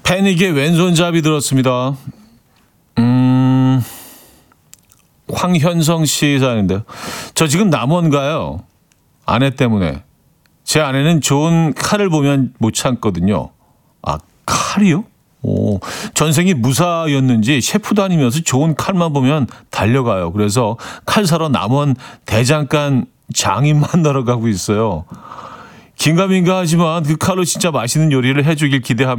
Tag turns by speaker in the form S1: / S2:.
S1: 패닉의 왼손잡이 들었습니다. 황현성 씨 사연인데요. 저 지금 남원 가요. 아내 때문에. 제 아내는 좋은 칼을 보면 못 참거든요. 아, 칼이요? 오, 전생이 무사였는지 셰프 다니면서 좋은 칼만 보면 달려가요. 그래서 칼 사러 남원 대장간 장인 만나러 가고 있어요. 긴가민가 하지만 그 칼로 진짜 맛있는 요리를 해주길 기대합니다.